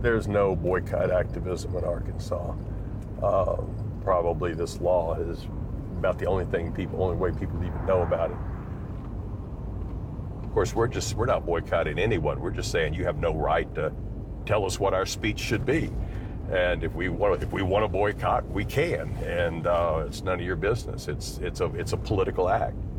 there's no boycott activism in Arkansas. Probably this law is about the only way people even know about it. Of course, we're not boycotting anyone. We're just saying you have no right to tell us what our speech should be. And if we want to boycott, we can. And it's none of your business. It's a political act.